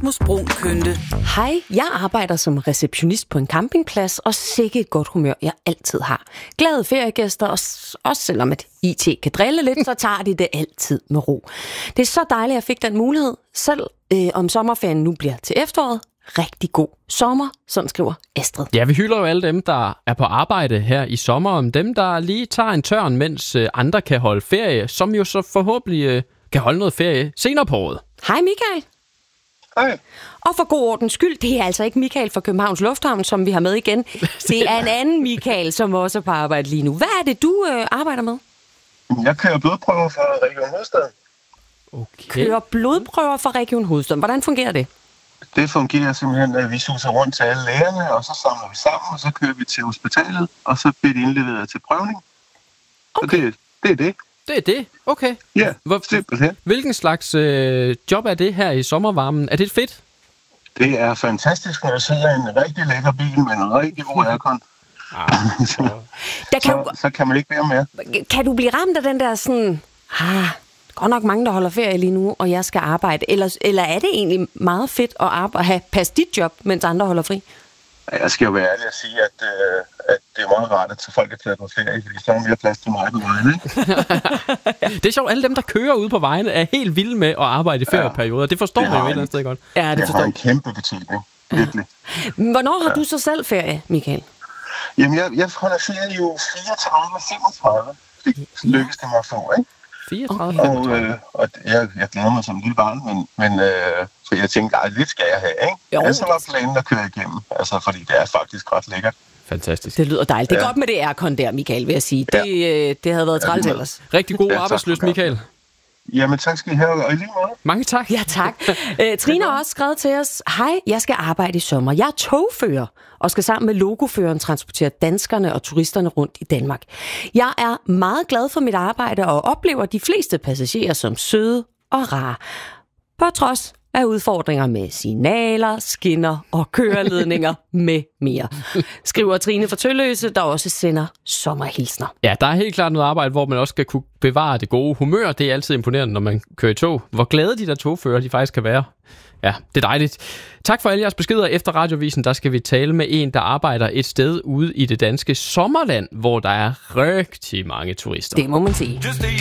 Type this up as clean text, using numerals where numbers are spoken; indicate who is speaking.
Speaker 1: Rasmus Bruun Kønte.
Speaker 2: Hej, jeg arbejder som receptionist på en campingplads, og sikke et godt humør, jeg altid har. Glade feriegæster, og også selvom at IT kan drille lidt, så tager de det altid med ro. Det er så dejligt, at jeg fik den mulighed, selv om sommerferien nu bliver til efteråret. Rigtig god sommer, sådan skriver Astrid.
Speaker 3: Ja, vi hylder jo alle dem, der er på arbejde her i sommer, om dem, der lige tager en tørn, mens andre kan holde ferie, som jo så forhåbentlig kan holde noget ferie senere på året.
Speaker 2: Hej Michael.
Speaker 4: Hej.
Speaker 2: Og for god ordens skyld, det er altså ikke Michael fra Københavns Lufthavn, som vi har med igen. Det er en anden Michael, som også er på arbejde lige nu. Hvad er det, du arbejder med?
Speaker 4: Jeg kører blodprøver for Region Hovedstaden.
Speaker 3: Okay.
Speaker 2: Kører blodprøver for Region Hovedstaden. Hvordan fungerer det?
Speaker 4: Det fungerer simpelthen, at vi suser rundt til alle lægerne, og så samler vi sammen, og så kører vi til hospitalet, og så bliver det indleveret til prøvning.
Speaker 2: Okay.
Speaker 4: Så det er det.
Speaker 3: Det er det? Okay.
Speaker 4: Ja, simpelthen.
Speaker 3: Hvilken slags job er det her i sommervarmen? Er det fedt?
Speaker 4: Det er fantastisk, når der sidder en rigtig lækker bil med en rigtig god aircon. Så kan man ikke være mere.
Speaker 2: Kan du blive ramt af den der sådan, godt nok mange, der holder ferie lige nu, og jeg skal arbejde? Eller er det egentlig meget fedt at passe dit job, mens andre holder fri?
Speaker 4: Jeg skal jo være ærlig at sige, at det er meget rart, at folk er taget på ferie, fordi så er mere plads til mig på vejen, ikke?
Speaker 3: Det er sjovt, alle dem, der kører ude på vejene, er helt vilde med at arbejde i ferieperioder. Det forstår man jo et eller andet sted godt.
Speaker 2: Ja, det
Speaker 4: har en kæmpe betydning, virkelig.
Speaker 2: Hvornår har du så selv ferie, Michael?
Speaker 4: Jamen, jeg holder ferie jo 34-35. Det lykkes det mig at få, ikke?
Speaker 3: 34.
Speaker 4: Og jeg glæder mig som lille barn, men for jeg tænkte, lidt skal jeg have, ikke? Altså var planen at køre igennem, altså fordi det er faktisk ret lækkert.
Speaker 3: Fantastisk.
Speaker 2: Det lyder dejligt. Det er godt med det aircon der, Michael, vil jeg sige. Det havde været træls ellers.
Speaker 3: Rigtig god arbejdsløst, Michael.
Speaker 4: Jamen tak skal I have, og i lige måde.
Speaker 3: Mange tak.
Speaker 2: Ja, tak. Trine har også skrevet til os, hej, jeg skal arbejde i sommer. Jeg er togfører og skal sammen med logoføreren transportere danskerne og turisterne rundt i Danmark. Jeg er meget glad for mit arbejde og oplever de fleste passagerer som søde og rare. På trods af udfordringer med signaler, skinner og køreledninger med mere. Skriver Trine fra Tølløse, der også sender sommerhilsner.
Speaker 3: Ja, der er helt klart noget arbejde, hvor man også skal kunne bevare det gode humør. Det er altid imponerende, når man kører i tog. Hvor glade de der togfører, de faktisk kan være. Ja, det er dejligt. Tak for alle jeres beskeder. Efter Radiovisen, der skal vi tale med en, der arbejder et sted ude i det danske sommerland, hvor der er rigtig mange turister.
Speaker 2: Det må man sige.